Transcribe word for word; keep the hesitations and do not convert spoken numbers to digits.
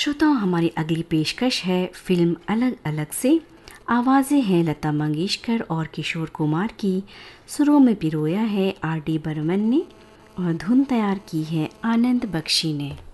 श्रोताओं, हमारी अगली पेशकश है फिल्म अलग अलग से। आवाज़ें हैं लता मंगेशकर और किशोर कुमार की, सुरों में पिरोया है आर डी बर्मन ने और धुन तैयार की है आनंद बख्शी ने।